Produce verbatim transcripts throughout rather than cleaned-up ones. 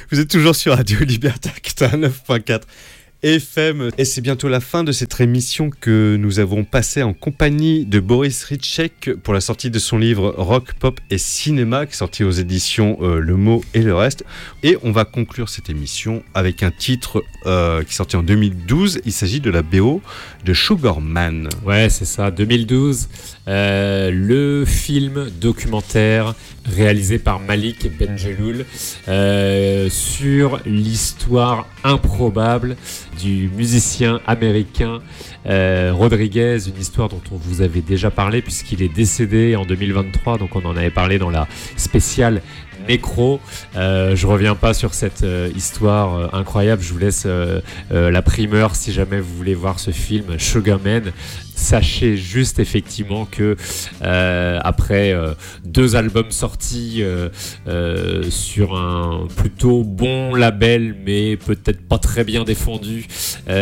Vous êtes toujours sur Radio Libertaire quatre-vingt-neuf point quatre F M et c'est bientôt la fin de cette émission que nous avons passée en compagnie de Boris Ritschek pour la sortie de son livre Rock, Pop et Cinéma qui est sorti aux éditions euh, Le Mot et le Reste. Et on va conclure cette émission avec un titre euh, qui est sorti en deux mille douze. Il s'agit de la B O de Sugar Man. Ouais, c'est ça, deux mille douze. Euh, le film documentaire réalisé par Malik Benjeloul euh, sur l'histoire improbable du musicien américain euh, Rodriguez, une histoire dont on vous avait déjà parlé puisqu'il est décédé en deux mille vingt-trois, donc on en avait parlé dans la spéciale Nécro. Euh, je reviens pas sur cette euh, histoire euh, incroyable, je vous laisse euh, euh, la primeur si jamais vous voulez voir ce film Sugar Man. Sachez juste effectivement que euh, après euh, deux albums sortis euh, euh, sur un plutôt bon label mais peut-être pas très bien défendu,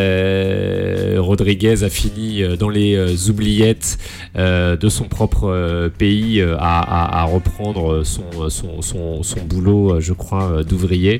euh, Rodriguez a fini dans les euh, oubliettes euh, de son propre euh, pays euh, à, à, à reprendre son, son, son, son boulot, je crois, d'ouvrier,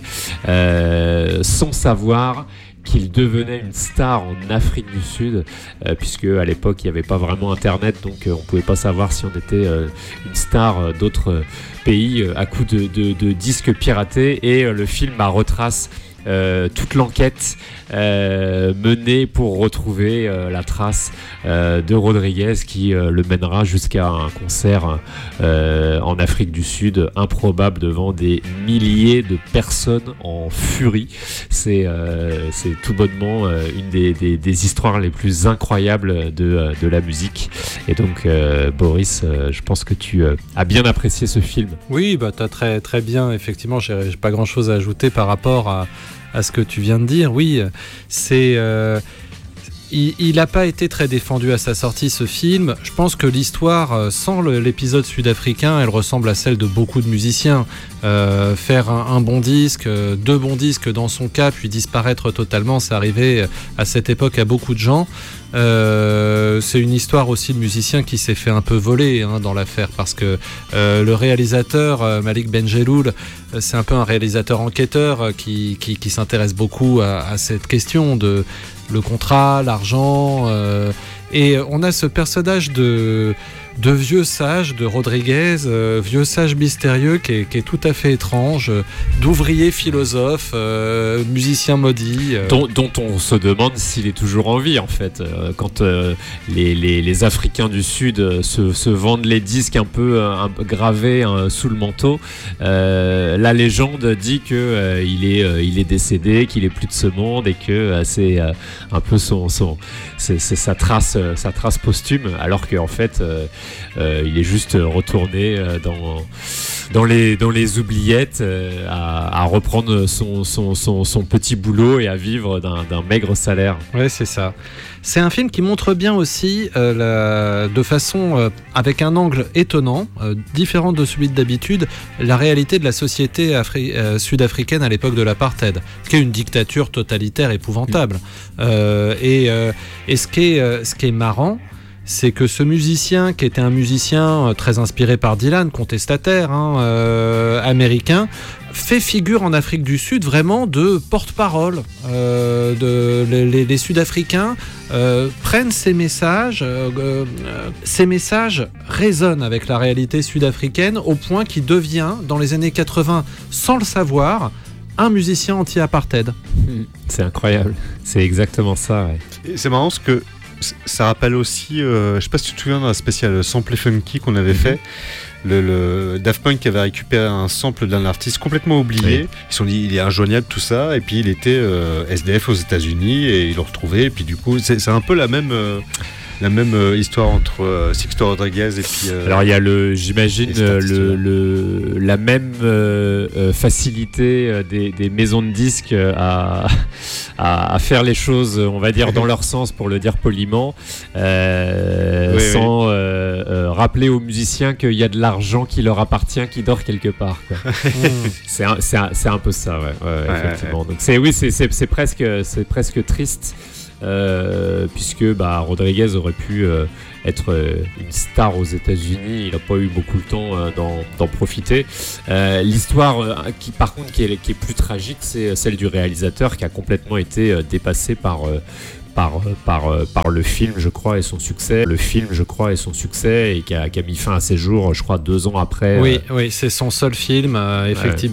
euh, sans savoir qu'il devenait une star en Afrique du Sud, euh, puisque à l'époque il n'y avait pas vraiment internet, donc euh, on ne pouvait pas savoir si on était euh, une star euh, d'autres euh, pays euh, à coup de, de, de disques piratés. Et euh, le film bah, retrace euh, toute l'enquête euh, menée pour retrouver euh, la trace euh, de Rodriguez qui euh, le mènera jusqu'à un concert euh, en Afrique du Sud improbable devant des milliers de personnes en furie. C'est, euh, c'est tout bonnement euh, une des, des, des histoires les plus incroyables de, de la musique. Et donc euh, Boris, euh, je pense que tu euh, as bien apprécié ce film. Oui, bah, tu as très, très bien, effectivement, j'ai, j'ai pas grand chose à ajouter par rapport à à ce que tu viens de dire. Oui, c'est euh, il n'a pas été très défendu à sa sortie, ce film. Je pense que l'histoire, sans le, l'épisode sud-africain, elle ressemble à celle de beaucoup de musiciens. Euh, faire un, un bon disque, deux bons disques dans son cas, puis disparaître totalement, c'est arrivé à cette époque à beaucoup de gens. Euh, c'est une histoire aussi de musicien qui s'est fait un peu voler hein, dans l'affaire, parce que euh, le réalisateur euh, Malik Benjeloul, euh, c'est un peu un réalisateur enquêteur euh, qui, qui, qui s'intéresse beaucoup à, à cette question de le contrat, l'argent, euh, et on a ce personnage de de vieux sage de Rodriguez, euh, vieux sage mystérieux qui est, qui est tout à fait étrange, euh, d'ouvrier philosophe, euh, musicien maudit. Euh. Dont, dont on se demande s'il est toujours en vie en fait. Euh, quand euh, les, les, les Africains du Sud euh, se, se vendent les disques un peu, un peu gravés hein, sous le manteau, euh, la légende dit qu'il euh, est, euh, il est décédé, qu'il est plus de ce monde et que euh, c'est euh, un peu son, son, c'est, c'est sa, trace, euh, sa trace posthume, alors qu'en fait euh, Euh, il est juste retourné euh, dans, dans, les, dans les oubliettes euh, à, à reprendre son, son, son, son petit boulot et à vivre d'un, d'un maigre salaire. Ouais, c'est ça. C'est un film qui montre bien aussi, euh, la, de façon, euh, avec un angle étonnant, euh, différent de celui d'habitude, la réalité de la société afri- euh, sud-africaine à l'époque de l'apartheid, qui est une dictature totalitaire épouvantable. Mmh. Euh, et, euh, et ce qui est, euh, ce qui est marrant, c'est que ce musicien, qui était un musicien très inspiré par Dylan, contestataire, hein, euh, américain, fait figure en Afrique du Sud vraiment de porte-parole. Euh, de, les, les Sud-Africains euh, prennent ces messages, euh, euh, ces messages résonnent avec la réalité sud-africaine au point qu'il devient, dans les années quatre-vingts, sans le savoir, un musicien anti-apartheid. C'est incroyable, c'est exactement ça. Ouais. Et c'est marrant parce que ça rappelle aussi, euh, je sais pas si tu te souviens dans la spéciale Sample et Funky qu'on avait mm-hmm. fait, le, le Daft Punk avait récupéré un sample d'un artiste complètement oublié. Oui. Ils se sont dit il est injoignable tout ça, et puis il était euh, S D F aux États-Unis et ils l'ont retrouvé. Et puis du coup c'est, c'est un peu la même. Euh, La même euh, histoire entre euh, Sixto Rodriguez et puis. Euh, Alors il y a le, j'imagine euh, le, le, la même euh, euh, facilité euh, des, des maisons de disques euh, à, à, à faire les choses, on va dire dans leur sens pour le dire poliment, euh, oui, sans oui. Euh, euh, rappeler aux musiciens qu'il y a de l'argent qui leur appartient, qui dort quelque part. Quoi. c'est, un, c'est, un, c'est un peu ça, ouais, ouais, ouais effectivement. Ouais, ouais. Donc c'est oui, c'est, c'est, c'est presque, c'est presque triste. euh, puisque bah, Rodriguez aurait pu euh, être euh, une star aux États-Unis. Il n'a pas eu beaucoup de temps euh, d'en, d'en profiter. Euh, l'histoire, euh, qui par contre, qui est, qui est plus tragique, c'est celle du réalisateur qui a complètement été euh, dépassé par euh, Par, par, par le film, je crois, et son succès. Le film, je crois, et son succès, et qui a, qui a mis fin à ses jours, je crois, deux ans après. Oui, euh... oui, c'est son seul film, euh, effectivement.